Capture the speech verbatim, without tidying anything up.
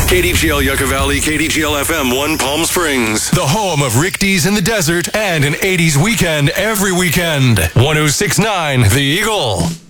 K D G L Yucca Valley, K D G L F M one Palm Springs. The home of Rick D's in the desert and an eighties weekend every weekend. one oh six point nine The Eagle.